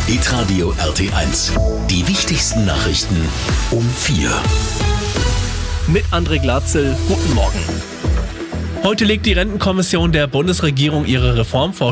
Hitradio RT1. Die wichtigsten Nachrichten um 4. Mit André Glatzel, guten Morgen. Heute legt die Rentenkommission der Bundesregierung ihre Reformvorschläge